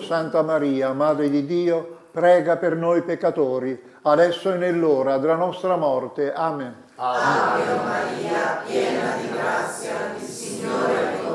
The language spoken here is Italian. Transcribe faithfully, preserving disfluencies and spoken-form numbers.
Santa Maria, Madre di Dio, prega per noi peccatori, adesso e nell'ora della nostra morte. Amen. Ave Maria, piena di grazia, il Signore è con